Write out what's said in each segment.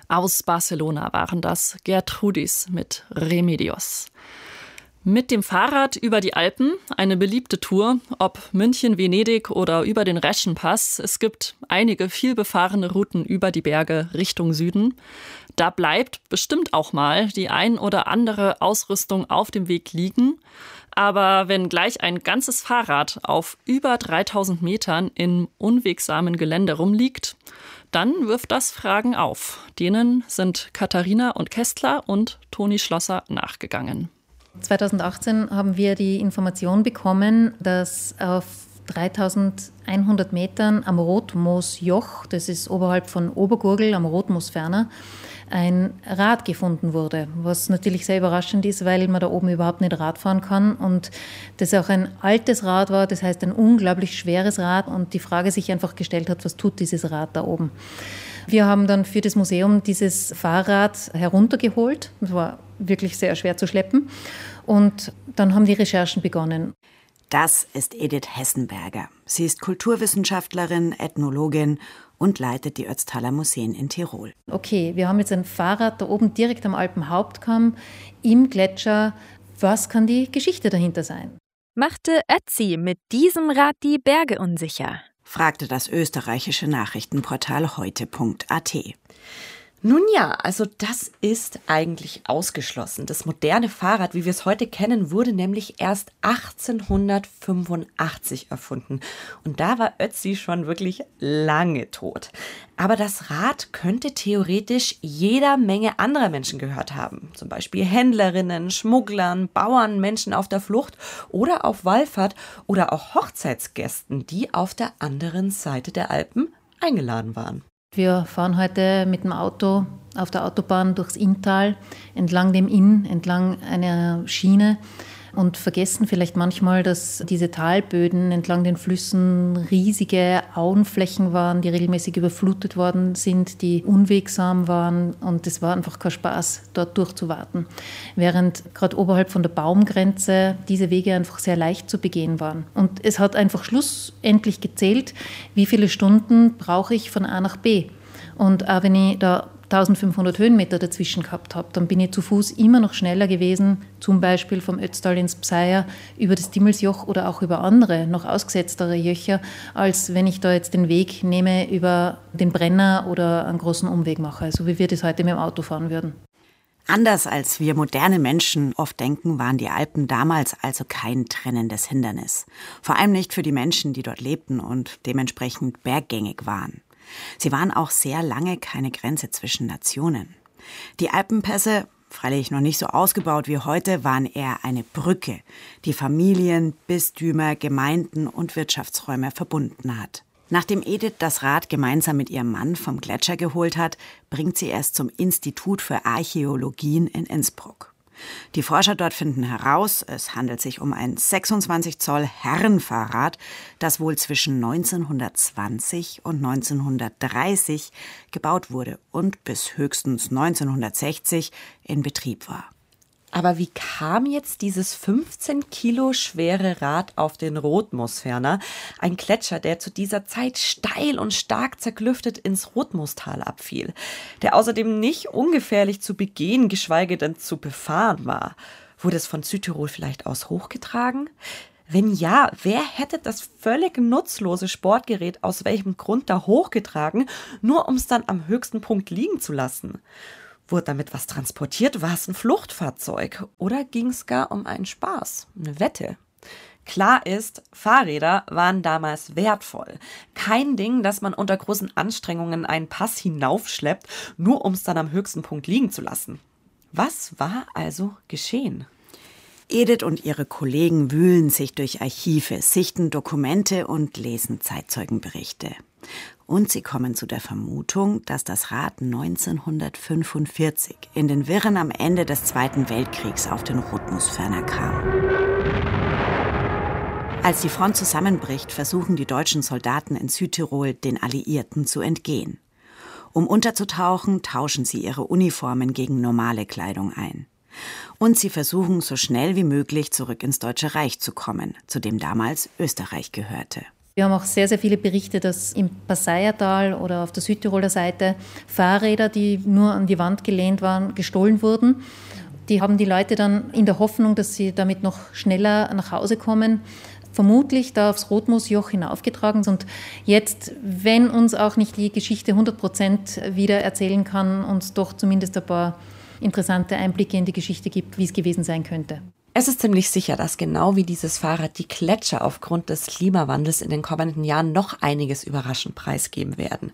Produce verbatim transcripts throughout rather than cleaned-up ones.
Aus Barcelona waren das Gertrudis mit Remedios. Mit dem Fahrrad über die Alpen, eine beliebte Tour, ob München, Venedig oder über den Reschenpass. Es gibt einige vielbefahrene Routen über die Berge Richtung Süden. Da bleibt bestimmt auch mal die ein oder andere Ausrüstung auf dem Weg liegen. Aber wenn gleich ein ganzes Fahrrad auf über dreitausend Metern in unwegsamen Gelände rumliegt, dann wirft das Fragen auf. Denen sind Katharina und Kästler und Toni Schlosser nachgegangen. zweitausendachtzehn haben wir die Information bekommen, dass auf dreitausendeinhundert Metern am Rotmoosjoch, das ist oberhalb von Obergurgl am Rotmoos ferner, ein Rad gefunden wurde, was natürlich sehr überraschend ist, weil man da oben überhaupt nicht Rad fahren kann und das auch ein altes Rad war, das heißt ein unglaublich schweres Rad und die Frage sich einfach gestellt hat, was tut dieses Rad da oben? Wir haben dann für das Museum dieses Fahrrad heruntergeholt, das war wirklich sehr schwer zu schleppen und dann haben die Recherchen begonnen. Das ist Edith Hessenberger. Sie ist Kulturwissenschaftlerin, Ethnologin und leitet die Ötztaler Museen in Tirol. Okay, wir haben jetzt ein Fahrrad da oben direkt am Alpenhauptkamm im Gletscher. Was kann die Geschichte dahinter sein? Machte Ötzi mit diesem Rad die Berge unsicher? Fragte das österreichische Nachrichtenportal heute punkt a t. Nun ja, also das ist eigentlich ausgeschlossen. Das moderne Fahrrad, wie wir es heute kennen, wurde nämlich erst achtzehnhundertfünfundachtzig erfunden. Und da war Ötzi schon wirklich lange tot. Aber das Rad könnte theoretisch jeder Menge anderer Menschen gehört haben. Zum Beispiel Händlerinnen, Schmugglern, Bauern, Menschen auf der Flucht oder auf Wallfahrt oder auch Hochzeitsgästen, die auf der anderen Seite der Alpen eingeladen waren. Wir fahren heute mit dem Auto auf der Autobahn durchs Inntal, entlang dem Inn, entlang einer Schiene und vergessen vielleicht manchmal, dass diese Talböden entlang den Flüssen riesige Auenflächen waren, die regelmäßig überflutet worden sind, die unwegsam waren und es war einfach kein Spaß, dort durchzuwarten. Während gerade oberhalb von der Baumgrenze diese Wege einfach sehr leicht zu begehen waren. Und es hat einfach schlussendlich gezählt, wie viele Stunden brauche ich von A nach B. Und auch wenn ich da eintausendfünfhundert Höhenmeter dazwischen gehabt habe, dann bin ich zu Fuß immer noch schneller gewesen, zum Beispiel vom Ötztal ins Pseier über das Dimmelsjoch oder auch über andere, noch ausgesetztere Jöcher, als wenn ich da jetzt den Weg nehme über den Brenner oder einen großen Umweg mache, so wie wir das heute mit dem Auto fahren würden. Anders als wir moderne Menschen oft denken, waren die Alpen damals also kein trennendes Hindernis. Vor allem nicht für die Menschen, die dort lebten und dementsprechend berggängig waren. Sie waren auch sehr lange keine Grenze zwischen Nationen. Die Alpenpässe, freilich noch nicht so ausgebaut wie heute, waren eher eine Brücke, die Familien, Bistümer, Gemeinden und Wirtschaftsräume verbunden hat. Nachdem Edith das Rad gemeinsam mit ihrem Mann vom Gletscher geholt hat, bringt sie es zum Institut für Archäologien in Innsbruck. Die Forscher dort finden heraus, es handelt sich um ein sechsundzwanzig Zoll Herrenfahrrad, das wohl zwischen neunzehnhundertzwanzig und neunzehnhundertdreißig gebaut wurde und bis höchstens neunzehnhundertsechzig in Betrieb war. Aber wie kam jetzt dieses fünfzehn Kilo schwere Rad auf den Rotmoosferner, ein Gletscher, der zu dieser Zeit steil und stark zerklüftet ins Rotmoostal abfiel, der außerdem nicht ungefährlich zu begehen, geschweige denn zu befahren war? Wurde es von Südtirol vielleicht aus hochgetragen? Wenn ja, wer hätte das völlig nutzlose Sportgerät aus welchem Grund da hochgetragen, nur um es dann am höchsten Punkt liegen zu lassen? Wurde damit was transportiert? War es ein Fluchtfahrzeug? Oder ging es gar um einen Spaß, eine Wette? Klar ist, Fahrräder waren damals wertvoll. Kein Ding, dass man unter großen Anstrengungen einen Pass hinaufschleppt, nur um es dann am höchsten Punkt liegen zu lassen. Was war also geschehen? Edith und ihre Kollegen wühlen sich durch Archive, sichten Dokumente und lesen Zeitzeugenberichte. Und sie kommen zu der Vermutung, dass das Rad neunzehnhundertfünfundvierzig in den Wirren am Ende des Zweiten Weltkriegs auf den Rotmoosferner kam. Als die Front zusammenbricht, versuchen die deutschen Soldaten in Südtirol, den Alliierten zu entgehen. Um unterzutauchen, tauschen sie ihre Uniformen gegen normale Kleidung ein. Und sie versuchen, so schnell wie möglich zurück ins Deutsche Reich zu kommen, zu dem damals Österreich gehörte. Wir haben auch sehr, sehr viele Berichte, dass im Passaiertal oder auf der Südtiroler Seite Fahrräder, die nur an die Wand gelehnt waren, gestohlen wurden. Die haben die Leute dann in der Hoffnung, dass sie damit noch schneller nach Hause kommen, vermutlich da aufs Rotmoosjoch hinaufgetragen. Und jetzt, wenn uns auch nicht die Geschichte hundert Prozent wieder erzählen kann, uns doch zumindest ein paar interessante Einblicke in die Geschichte gibt, wie es gewesen sein könnte. Es ist ziemlich sicher, dass genau wie dieses Fahrrad die Gletscher aufgrund des Klimawandels in den kommenden Jahren noch einiges überraschend preisgeben werden.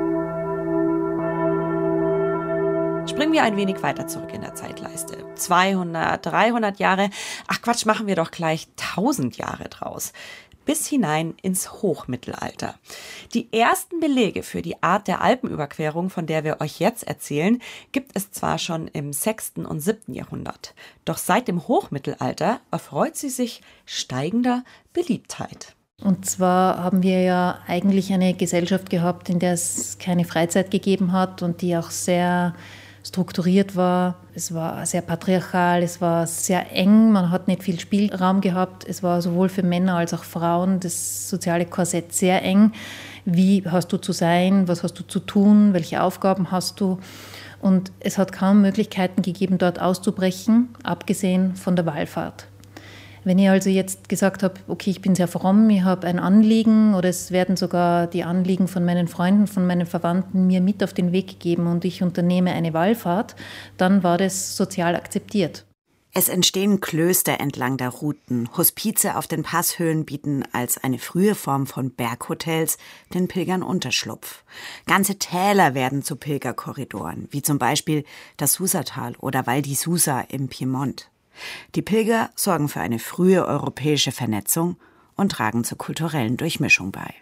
Springen wir ein wenig weiter zurück in der Zeitleiste. zweihundert, dreihundert Jahre, ach Quatsch, machen wir doch gleich tausend Jahre draus. Bis hinein ins Hochmittelalter. Die ersten Belege für die Art der Alpenüberquerung, von der wir euch jetzt erzählen, gibt es zwar schon im sechsten und siebten Jahrhundert. Doch seit dem Hochmittelalter erfreut sie sich steigender Beliebtheit. Und zwar haben wir ja eigentlich eine Gesellschaft gehabt, in der es keine Freizeit gegeben hat und die auch sehr strukturiert war. Es war sehr patriarchal, es war sehr eng, man hat nicht viel Spielraum gehabt. Es war sowohl für Männer als auch Frauen das soziale Korsett sehr eng. Wie hast du zu sein, was hast du zu tun, welche Aufgaben hast du? Und es hat kaum Möglichkeiten gegeben, dort auszubrechen, abgesehen von der Wallfahrt. Wenn ich also jetzt gesagt habe, okay, ich bin sehr fromm, ich habe ein Anliegen oder es werden sogar die Anliegen von meinen Freunden, von meinen Verwandten mir mit auf den Weg gegeben und ich unternehme eine Wallfahrt, dann war das sozial akzeptiert. Es entstehen Klöster entlang der Routen. Hospize auf den Passhöhen bieten als eine frühe Form von Berghotels den Pilgern Unterschlupf. Ganze Täler werden zu Pilgerkorridoren, wie zum Beispiel das Susatal oder Val di Susa im Piemont. Die Pilger sorgen für eine frühe europäische Vernetzung und tragen zur kulturellen Durchmischung bei.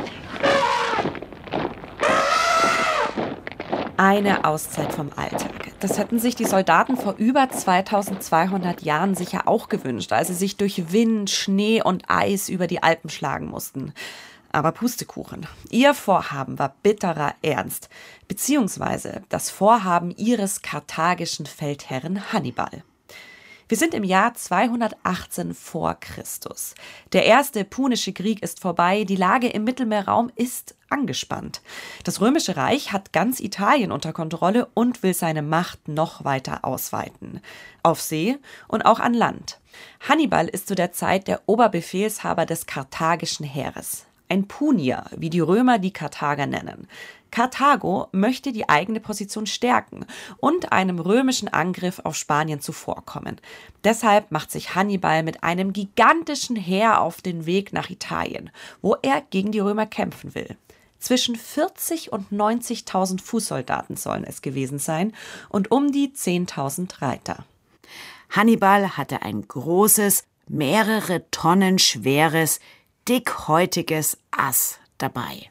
Eine Auszeit vom Alltag. Das hätten sich die Soldaten vor über zweitausendzweihundert Jahren sicher auch gewünscht, als sie sich durch Wind, Schnee und Eis über die Alpen schlagen mussten. Aber Pustekuchen. Ihr Vorhaben war bitterer Ernst, beziehungsweise das Vorhaben ihres karthagischen Feldherren Hannibal. Wir sind im Jahr zweihundertachtzehn vor Christus. Der erste Punische Krieg ist vorbei, die Lage im Mittelmeerraum ist angespannt. Das Römische Reich hat ganz Italien unter Kontrolle und will seine Macht noch weiter ausweiten. Auf See und auch an Land. Hannibal ist zu der Zeit der Oberbefehlshaber des karthagischen Heeres. Ein Punier, wie die Römer die Karthager nennen. Karthago möchte die eigene Position stärken und einem römischen Angriff auf Spanien zuvorkommen. Deshalb macht sich Hannibal mit einem gigantischen Heer auf den Weg nach Italien, wo er gegen die Römer kämpfen will. Zwischen vierzig und neunzigtausend Fußsoldaten sollen es gewesen sein und um die zehntausend Reiter. Hannibal hatte ein großes, mehrere Tonnen schweres, dickhäutiges Ass dabei.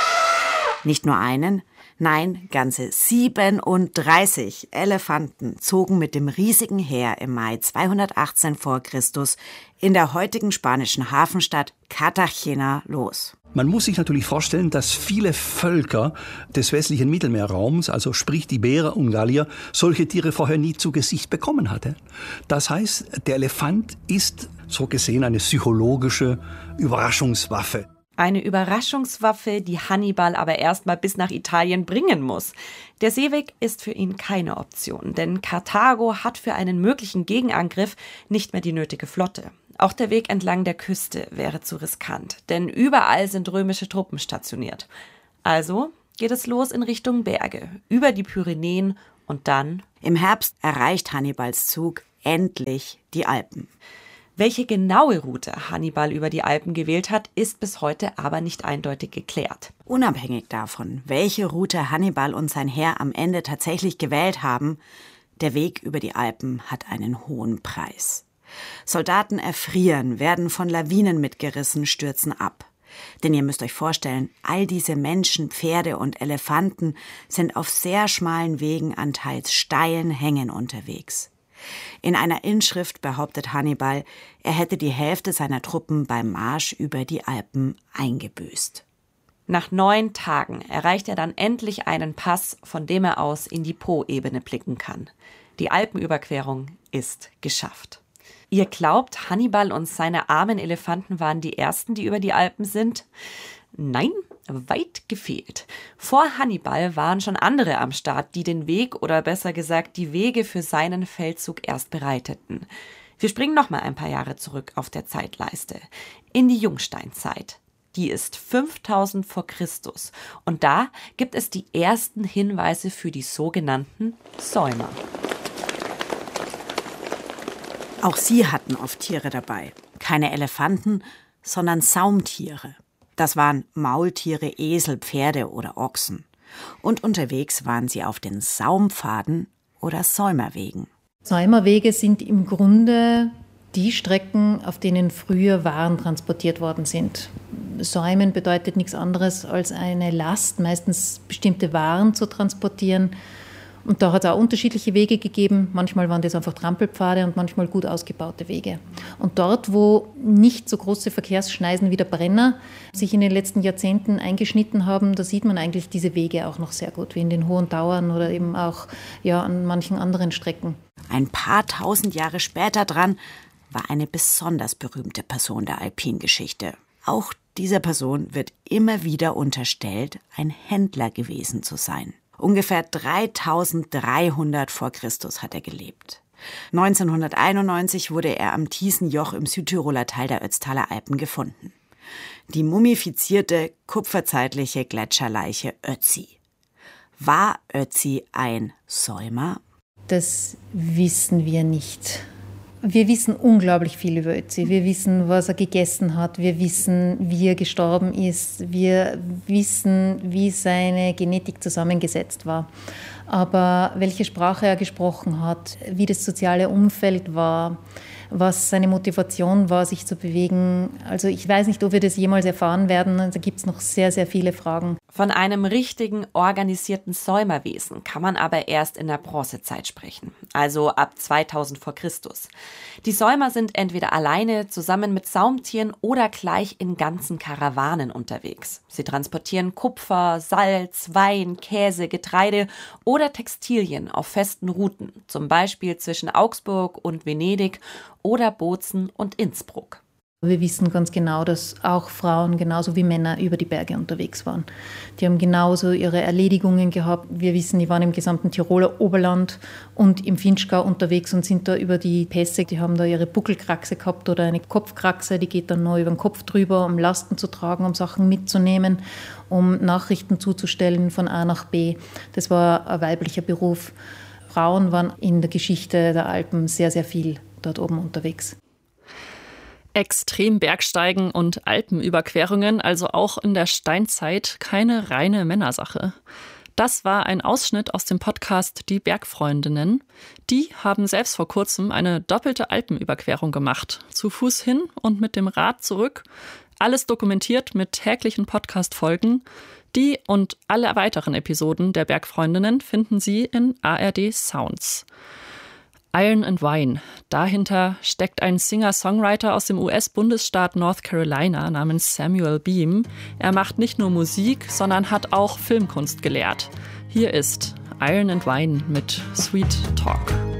Nicht nur einen, nein, ganze siebenunddreißig Elefanten zogen mit dem riesigen Heer im Mai zweihundertachtzehn vor Christus in der heutigen spanischen Hafenstadt Cartagena los. Man muss sich natürlich vorstellen, dass viele Völker des westlichen Mittelmeerraums, also sprich die Iberer und Gallier, solche Tiere vorher nie zu Gesicht bekommen hatte. Das heißt, der Elefant ist so gesehen eine psychologische Überraschungswaffe. Eine Überraschungswaffe, die Hannibal aber erstmal bis nach Italien bringen muss. Der Seeweg ist für ihn keine Option, denn Karthago hat für einen möglichen Gegenangriff nicht mehr die nötige Flotte. Auch der Weg entlang der Küste wäre zu riskant, denn überall sind römische Truppen stationiert. Also geht es los in Richtung Berge, über die Pyrenäen und dann... Im Herbst erreicht Hannibals Zug endlich die Alpen. Welche genaue Route Hannibal über die Alpen gewählt hat, ist bis heute aber nicht eindeutig geklärt. Unabhängig davon, welche Route Hannibal und sein Heer am Ende tatsächlich gewählt haben, der Weg über die Alpen hat einen hohen Preis. Soldaten erfrieren, werden von Lawinen mitgerissen, stürzen ab. Denn ihr müsst euch vorstellen, all diese Menschen, Pferde und Elefanten sind auf sehr schmalen Wegen an teils steilen Hängen unterwegs. In einer Inschrift behauptet Hannibal, er hätte die Hälfte seiner Truppen beim Marsch über die Alpen eingebüßt. Nach neun Tagen erreicht er dann endlich einen Pass, von dem er aus in die Po-Ebene blicken kann. Die Alpenüberquerung ist geschafft. Ihr glaubt, Hannibal und seine armen Elefanten waren die Ersten, die über die Alpen sind? Nein, weit gefehlt. Vor Hannibal waren schon andere am Start, die den Weg oder besser gesagt die Wege für seinen Feldzug erst bereiteten. Wir springen noch mal ein paar Jahre zurück auf der Zeitleiste, in die Jungsteinzeit. Die ist fünftausend vor Christus und da gibt es die ersten Hinweise für die sogenannten Säumer. Auch sie hatten oft Tiere dabei. Keine Elefanten, sondern Saumtiere. Das waren Maultiere, Esel, Pferde oder Ochsen. Und unterwegs waren sie auf den Saumpfaden oder Säumerwegen. Säumerwege sind im Grunde die Strecken, auf denen früher Waren transportiert worden sind. Säumen bedeutet nichts anderes als eine Last, meistens bestimmte Waren zu transportieren. Und da hat es auch unterschiedliche Wege gegeben. Manchmal waren das einfach Trampelpfade und manchmal gut ausgebaute Wege. Und dort, wo nicht so große Verkehrsschneisen wie der Brenner sich in den letzten Jahrzehnten eingeschnitten haben, da sieht man eigentlich diese Wege auch noch sehr gut, wie in den Hohen Tauern oder eben auch ja, an manchen anderen Strecken. Ein paar tausend Jahre später dran war eine besonders berühmte Person der Alpingeschichte. Auch dieser Person wird immer wieder unterstellt, ein Händler gewesen zu sein. Ungefähr dreitausenddreihundert vor Christus hat er gelebt. neunzehnhunderteinundneunzig wurde er am Thiesenjoch im Südtiroler Teil der Ötztaler Alpen gefunden. Die mumifizierte, kupferzeitliche Gletscherleiche Ötzi. War Ötzi ein Säumer? Das wissen wir nicht. Wir wissen unglaublich viel über Ötzi. Wir wissen, was er gegessen hat. Wir wissen, wie er gestorben ist. Wir wissen, wie seine Genetik zusammengesetzt war. Aber welche Sprache er gesprochen hat, wie das soziale Umfeld war, was seine Motivation war, sich zu bewegen. Also ich weiß nicht, ob wir das jemals erfahren werden. Da gibt es noch sehr, sehr viele Fragen. Von einem richtigen, organisierten Säumerwesen kann man aber erst in der Bronzezeit sprechen, also ab zweitausend vor Christus. Die Säumer sind entweder alleine, zusammen mit Saumtieren oder gleich in ganzen Karawanen unterwegs. Sie transportieren Kupfer, Salz, Wein, Käse, Getreide oder Textilien auf festen Routen, zum Beispiel zwischen Augsburg und Venedig oder Bozen und Innsbruck. Wir wissen ganz genau, dass auch Frauen genauso wie Männer über die Berge unterwegs waren. Die haben genauso ihre Erledigungen gehabt. Wir wissen, die waren im gesamten Tiroler Oberland und im Vinschgau unterwegs und sind da über die Pässe. Die haben da ihre Buckelkraxe gehabt oder eine Kopfkraxe, die geht dann noch über den Kopf drüber, um Lasten zu tragen, um Sachen mitzunehmen, um Nachrichten zuzustellen von A nach B. Das war ein weiblicher Beruf. Frauen waren in der Geschichte der Alpen sehr, sehr viel dort oben unterwegs. Extrembergsteigen und Alpenüberquerungen, also auch in der Steinzeit, keine reine Männersache. Das war ein Ausschnitt aus dem Podcast Die Bergfreundinnen. Die haben selbst vor kurzem eine doppelte Alpenüberquerung gemacht. Zu Fuß hin und mit dem Rad zurück. Alles dokumentiert mit täglichen Podcast-Folgen. Die und alle weiteren Episoden der Bergfreundinnen finden Sie in A R D Sounds. Iron and Wine. Dahinter steckt ein Singer-Songwriter aus dem U S-Bundesstaat North Carolina namens Samuel Beam. Er macht nicht nur Musik, sondern hat auch Filmkunst gelehrt. Hier ist Iron and Wine mit Sweet Talk.